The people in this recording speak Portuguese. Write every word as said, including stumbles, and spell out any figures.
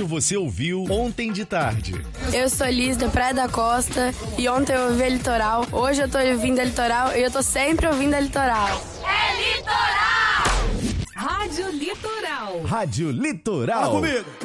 rádio você ouviu ontem de tarde? Eu sou Liz, da Praia da Costa, e ontem eu ouvi a Litoral. Hoje eu tô ouvindo a Litoral e eu tô sempre ouvindo a Litoral. É Litoral! Rádio Litoral. Rádio Litoral. Fala comigo.